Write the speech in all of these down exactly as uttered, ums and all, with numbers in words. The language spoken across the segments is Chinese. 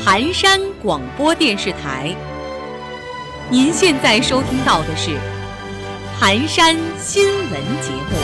盘山广播电视台。您现在收听到的是盘山新闻节目。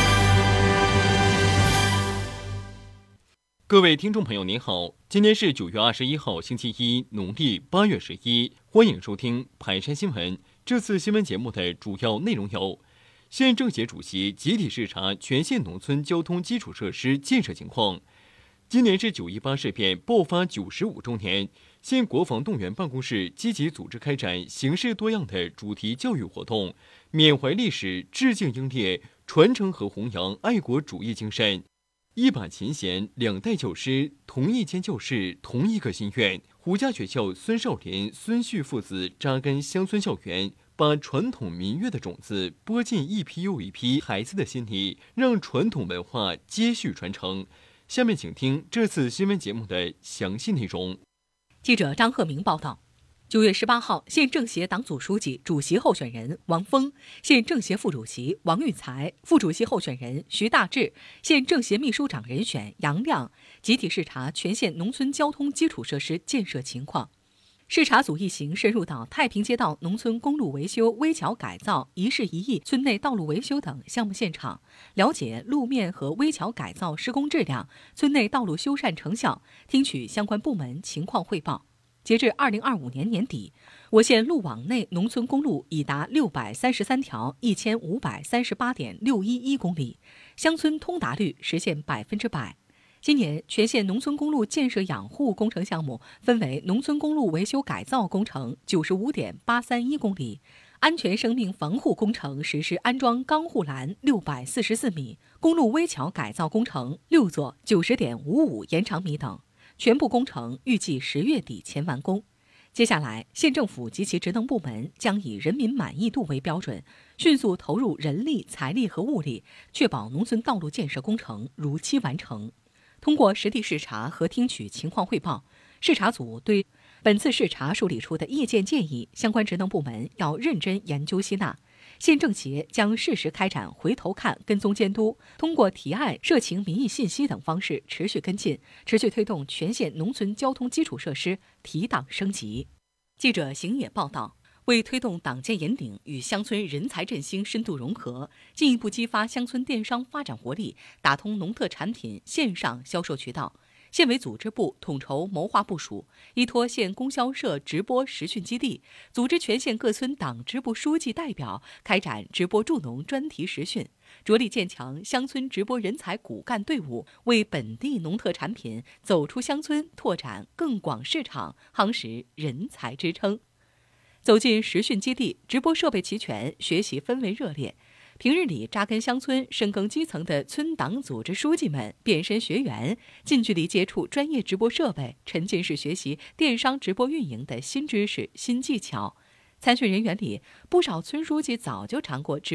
各位听众朋友您好，今天是九月二十一号星期一，农历八月十一，欢迎收听盘山新闻。这次新闻节目的主要内容有：县政协主席集体视察全县农村交通基础设施建设情况；今年是九一八事变爆发九十五周年，县国防动员办公室积极组织开展形式多样的主题教育活动，缅怀历史，致敬英烈，传承和弘扬爱国主义精神。一把琴弦，两代教师，同一间教室，同一个心愿。胡家学校孙少莲、孙旭父子扎根乡村校园，把传统民乐的种子播进一批又一批孩子的心里，让传统文化接续传承。下面请听这次新闻节目的详细内容。 记者张鹤明报道。九月十八号，县政协党组书记、主席候选人王峰，县政协副主席王育才，副主席候选人徐大志，县政协秘书长人选杨亮集体视察全县农村交通基础设施建设情况。视察组一行深入到太平街道农村公路维修、危桥改造、一事一议村内道路维修等项目现场，了解路面和危桥改造施工质量、村内道路修缮成效，听取相关部门情况汇报。截至二零二五年年底，我县路网内农村公路已达六百三十三条，一千五百三十八点六一一公里，乡村通达率实现百分之百。今年全县农村公路建设养护工程项目分为农村公路维修改造工程九十五点八三一公里，安全生命防护工程实施安装钢护栏六百四十四米，公路危桥改造工程六座九十点五五延长米等。全部工程预计十月底前完工。接下来，县政府及其职能部门将以人民满意度为标准，迅速投入人力、财力和物力，确保农村道路建设工程如期完成。通过实地视察和听取情况汇报，视察组对本次视察梳理出的意见建议，相关职能部门要认真研究吸纳。县政协将适时开展回头看跟踪监督，通过提案、社情民意信息等方式持续跟进，持续推动全县农村交通基础设施提档升级。记者邢野报道，为推动党建引领与乡村人才振兴深度融合，进一步激发乡村电商发展活力，打通农特产品线上销售渠道，县委组织部统筹谋划部署，依托县供销社直播实训基地，组织全县各村党支部书记代表开展直播助农专题实训，着力建强乡村直播人才骨干队伍，为本地农特产品走出乡村拓展更广市场夯实人才支撑。走进实训基地，直播设备齐全，学习氛围热烈。平日里扎根乡村、深耕基层的村党组织书记们变身学员，近距离接触专业直播设备，沉浸式学习电商直播运营的新知识、新技巧。参训人员里，不少村书记早就尝过直